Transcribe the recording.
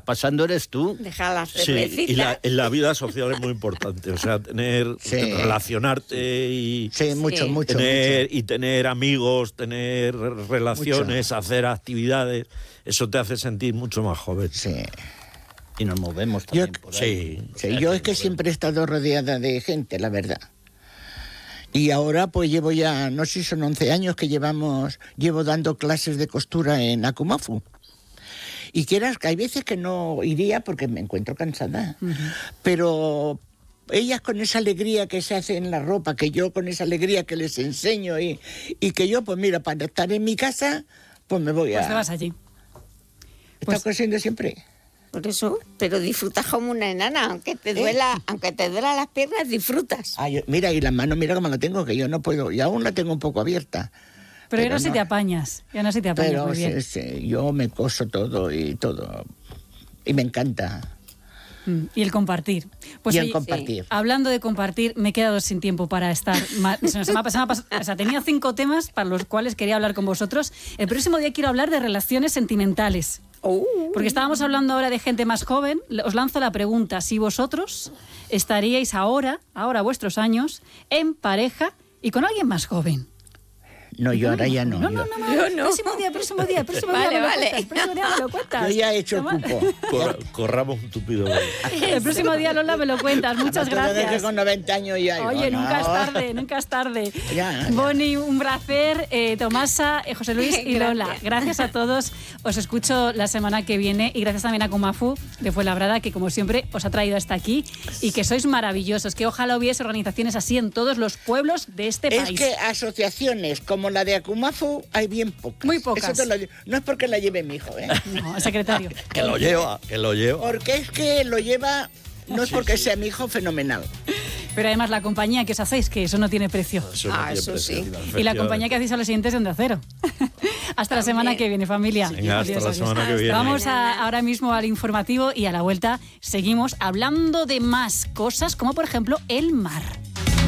pasando eres tú. Deja la Sí, cervecita. y la vida social es muy importante, o sea, relacionarte y mucho. tener amigos, tener relaciones, hacer actividades, eso te hace sentir mucho más joven. Sí. Y nos movemos también por ahí. Sí, yo es que siempre he estado rodeada de gente, la verdad. Y ahora pues llevo ya, no sé si son 11 años que llevo dando clases de costura en Akumafu. Y quieras que hay veces que no iría porque me encuentro cansada. Pero ellas con esa alegría que se hace en la ropa, que yo con esa alegría que les enseño y que yo, pues mira, para estar en mi casa, pues me voy Pues te vas allí. Está cosiendo siempre. Por eso, pero disfrutas como una enana, aunque te duela las piernas, disfrutas. Mira, y las manos, mira cómo la tengo, que yo no puedo, y aún la tengo un poco abierta. Pero ya no se te apañas, Pero muy bien. Yo me coso todo, y me encanta. Y el compartir. Pues el compartir. Hablando de compartir, me he quedado sin tiempo para estar. Tenía 5 temas para los cuales quería hablar con vosotros. El próximo día quiero hablar de relaciones sentimentales. Porque estábamos hablando ahora de gente más joven. Os lanzo la pregunta: si vosotros estaríais ahora, a vuestros años, en pareja y con alguien más joven. No, yo ahora ya no. No. Próximo día. Vale. Próximo día me lo cuentas. Yo ya he hecho el cupo. Corramos un tupido. El próximo día, Lola, me lo cuentas. Muchas gracias. Que con 90 años ya. Oye, nunca es tarde. Ya. Boni, un placer. Tomasa, José Luis y Lola. Gracias a todos. Os escucho la semana que viene y gracias también a Akumafu de Fuenlabrada, que como siempre os ha traído hasta aquí y que sois maravillosos. Que ojalá hubiese organizaciones así en todos los pueblos de este país. Es que asociaciones como la de Akumafu hay bien pocas. Muy pocas. No es porque la lleve mi hijo, ¿eh? No, el secretario. Que lo lleva. Porque es que lo lleva, no es porque sea mi hijo fenomenal. Pero además la compañía que os hacéis, que eso no tiene precio. Eso sí. Y la compañía que hacéis a los siguientes de Onda Cero. Hasta la semana que viene, familia. Venga, hasta la semana que viene. Vamos ahora mismo al informativo y a la vuelta seguimos hablando de más cosas, como por ejemplo el mar.